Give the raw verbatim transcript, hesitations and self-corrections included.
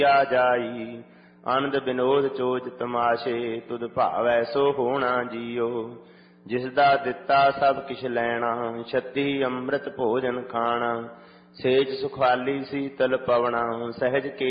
ਆ ਜਾਈ। ਆਨੰਦ ਬਿਨੋਦ ਚੋਜ ਤਮਾਸ਼ੇ ਤੁਧ ਭਾਵੈ ਸੋ ਹੋਣਾ ਜੀਓ। ਜਿਸ ਦਾ ਦਿੱਤਾ ਸਭ ਕਿਛ ਲੈਣਾ ਛੱਤੀ ਅੰਮ੍ਰਿਤ ਭੋਜਨ ਖਾਣਾ। ਸੇਜ ਸੁਖਾਲੀ ਸੀਤਲ ਪਵਣਾ ਸਹਿਜ ਕੇ